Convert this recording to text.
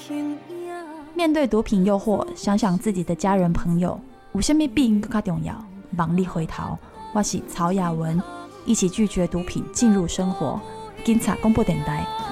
面对毒品诱惑，想想自己的家人朋友，有什么比更加重要？忙里回头，我是曹雅文，一起拒绝毒品进入生活。警察广播电台